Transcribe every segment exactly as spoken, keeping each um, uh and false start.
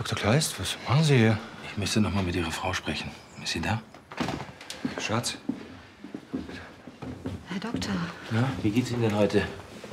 Doktor Kleist, was machen Sie hier? Ich müsste noch mal mit Ihrer Frau sprechen. Ist sie da? Schatz? Herr Doktor. Ja, wie geht's Ihnen denn heute?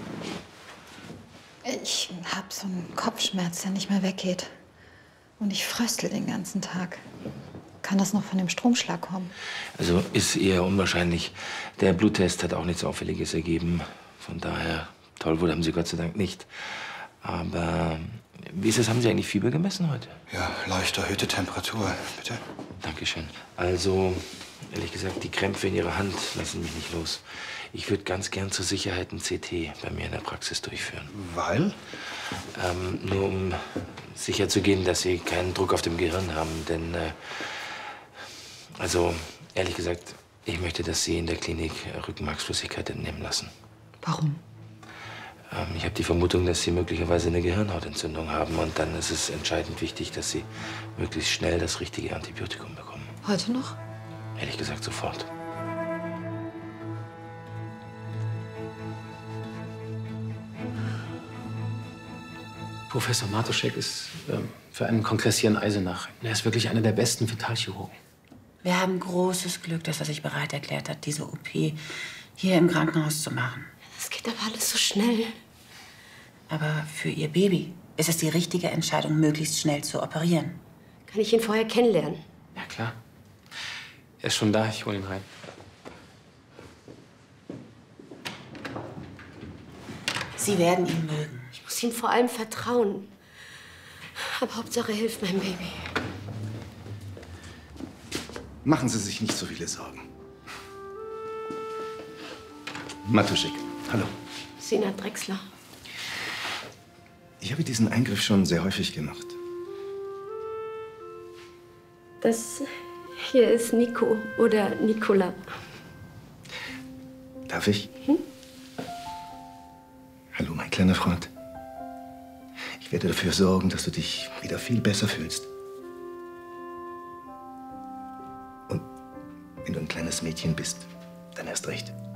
Ich habe so einen Kopfschmerz, der nicht mehr weggeht. Und ich fröstle den ganzen Tag. Kann das noch von dem Stromschlag kommen? Also ist eher unwahrscheinlich. Der Bluttest hat auch nichts Auffälliges ergeben. Von daher, Tollwut haben Sie Gott sei Dank nicht. Aber wie ist es, haben Sie eigentlich Fieber gemessen heute? Ja, leicht erhöhte Temperatur, bitte. Dankeschön. Also, ehrlich gesagt, die Krämpfe in Ihrer Hand lassen mich nicht los. Ich würde ganz gern zur Sicherheit ein C T bei mir in der Praxis durchführen. Weil? Ähm, nur um sicher zu gehen, dass Sie keinen Druck auf dem Gehirn haben. Denn, äh, also, ehrlich gesagt, ich möchte, dass Sie in der Klinik Rückenmarksflüssigkeit entnehmen lassen. Warum? Ähm, ich habe die Vermutung, dass Sie möglicherweise eine Gehirnhautentzündung haben. Und dann ist es entscheidend wichtig, dass Sie möglichst schnell das richtige Antibiotikum bekommen. Heute noch? Ehrlich gesagt, sofort. Professor Matuschek ist ähm, für einen Kongress hier in Eisenach. Er ist wirklich einer der besten Vitalchirurgen. Wir haben großes Glück, dass er sich bereit erklärt hat, diese O P hier im Krankenhaus zu machen. Es geht aber alles so schnell. Aber für Ihr Baby ist es die richtige Entscheidung, möglichst schnell zu operieren. Kann ich ihn vorher kennenlernen? Ja, klar. Er ist schon da. Ich hole ihn rein. Sie werden ihn mögen. Ich muss ihm vor allem vertrauen. Aber Hauptsache, er hilft meinem Baby. Machen Sie sich nicht so viele Sorgen. Matuschek, hallo. Senat Drechsler. Ich habe diesen Eingriff schon sehr häufig gemacht. Das hier ist Nico oder Nicola. Darf ich? Hm? Hallo, mein kleiner Freund. Ich werde dafür sorgen, dass du dich wieder viel besser fühlst. Und wenn du ein kleines Mädchen bist, dann erst recht.